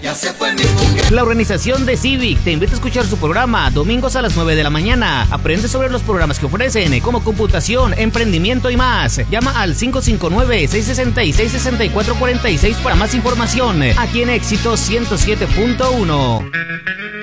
Ya se fue mi mujer. La organización de Civic te invita a escuchar su programa domingos a las 9 de la mañana. Aprende sobre los programas que ofrecen, como computación, emprendimiento y más. Llama al 559-666-6446 para más información. Aquí en Éxito 107.1.